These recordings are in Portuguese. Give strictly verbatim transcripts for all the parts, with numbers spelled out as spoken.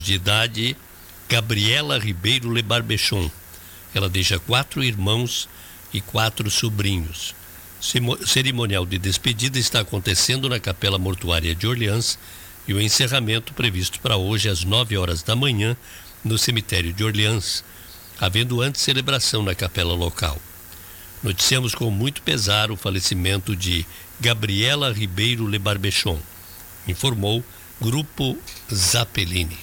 de idade, Gabriela Ribeiro Lebarbechon. Ela deixa quatro irmãos e quatro sobrinhos. O cerimonial de despedida está acontecendo na Capela Mortuária de Orleans e o encerramento previsto para hoje às nove horas da manhã no cemitério de Orleans, havendo antes celebração na capela local. Noticiamos com muito pesar o falecimento de Gabriela Ribeiro Lebarbechon, informou Grupo Zappellini.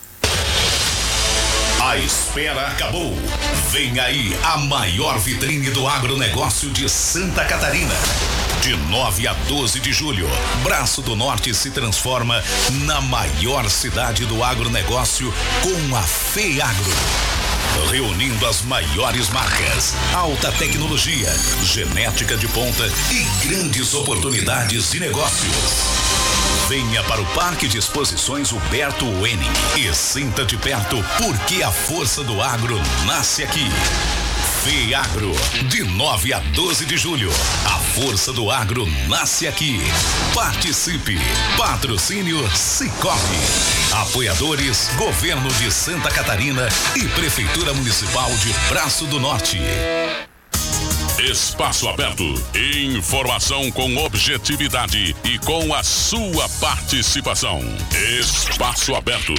A espera acabou. Vem aí a maior vitrine do agronegócio de Santa Catarina. De nove a doze de julho, Braço do Norte se transforma na maior cidade do agronegócio com a FEAGRO. Reunindo as maiores marcas, alta tecnologia, genética de ponta e grandes oportunidades de negócios. Venha para o Parque de Exposições Huberto Wenning e sinta de perto porque a força do agro nasce aqui. FEAGRO, de nove a doze de julho. A força do agro nasce aqui. Participe. Patrocínio Sicoob. Apoiadores, Governo de Santa Catarina e Prefeitura Municipal de Braço do Norte. Espaço Aberto. Informação com objetividade e com a sua participação. Espaço Aberto.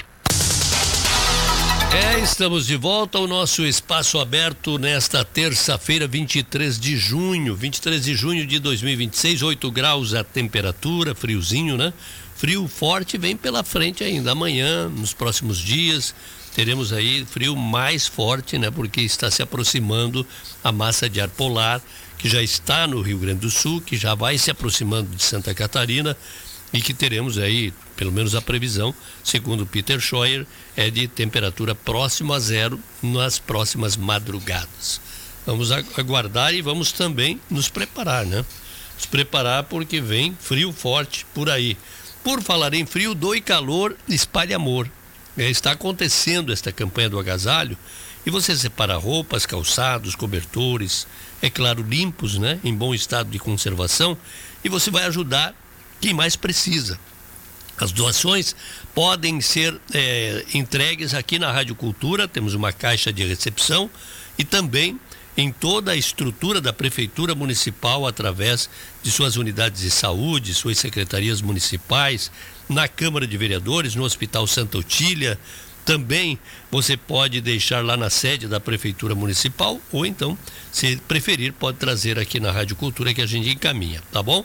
É, estamos de volta ao nosso Espaço Aberto nesta terça-feira, vinte e três de junho, vinte e três de junho de dois mil e vinte e seis, oito graus a temperatura, friozinho, né? Frio forte vem pela frente ainda. Amanhã, nos próximos dias, teremos aí frio mais forte, né? Porque está se aproximando a massa de ar polar, que já está no Rio Grande do Sul, que já vai se aproximando de Santa Catarina e que teremos aí, pelo menos a previsão, segundo Peter Scheuer, é de temperatura próxima a zero nas próximas madrugadas. Vamos aguardar e vamos também nos preparar, né? Nos preparar porque vem frio forte por aí. Por falar em frio, doe calor, espalhe amor. É, está acontecendo esta campanha do agasalho e você separa roupas, calçados, cobertores, é claro, limpos, né? Em bom estado de conservação, e você vai ajudar quem mais precisa. As doações podem ser é, entregues aqui na Rádio Cultura, temos uma caixa de recepção, e também em toda a estrutura da Prefeitura Municipal, através de suas unidades de saúde, suas secretarias municipais, na Câmara de Vereadores, no Hospital Santa Otília. Também você pode deixar lá na sede da Prefeitura Municipal, ou então, se preferir, pode trazer aqui na Rádio Cultura que a gente encaminha, tá bom?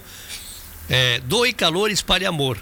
É, doe calor, espalhe amor.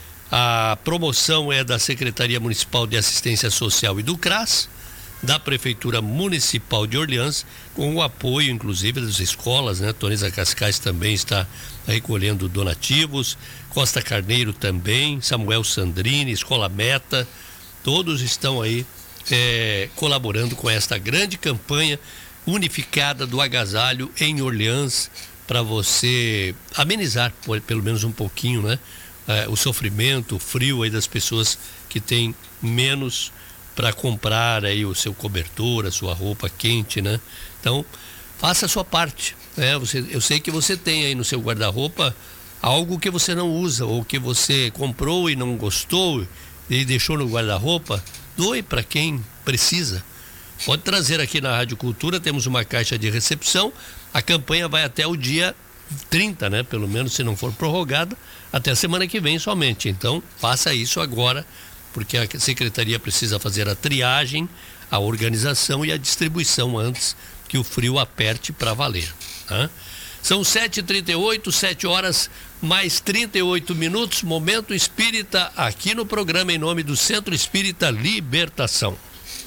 A promoção é da Secretaria Municipal de Assistência Social e do CRAS, da Prefeitura Municipal de Orleans, com o apoio, inclusive, das escolas, né? Tonesa Cascais também está recolhendo donativos, Costa Carneiro também, Samuel Sandrini, Escola Meta, todos estão aí é, colaborando com esta grande campanha unificada do agasalho em Orleans, para você amenizar, por, pelo menos um pouquinho, né? É, o sofrimento, o frio aí das pessoas que têm menos para comprar aí o seu cobertor, a sua roupa quente, né? Então, faça a sua parte, né? Você, eu sei que você tem aí no seu guarda-roupa algo que você não usa, ou que você comprou e não gostou e deixou no guarda-roupa. Doe para quem precisa. Pode trazer aqui na Rádio Cultura, temos uma caixa de recepção. A campanha vai até o dia trinta, né? Pelo menos, se não for prorrogada, até a semana que vem somente. Então, faça isso agora, porque a Secretaria precisa fazer a triagem, a organização e a distribuição antes que o frio aperte para valer, né? São sete e trinta e oito, sete horas mais trinta e oito minutos, Momento Espírita, aqui no programa em nome do Centro Espírita Libertação.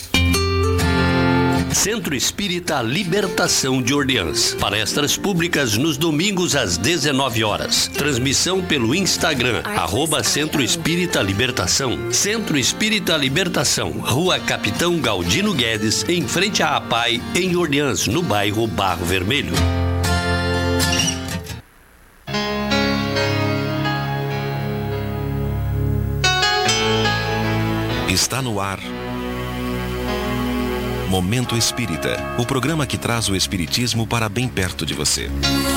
Centro Espírita Libertação de Orleans. Palestras públicas nos domingos às dezenove horas. Transmissão pelo Instagram, arroba Centro Espírita Libertação. Centro Espírita Libertação, Rua Capitão Galdino Guedes, em frente à APAI, em Orleans, no bairro Barro Vermelho. Está no ar Momento Espírita, o programa que traz o espiritismo para bem perto de você.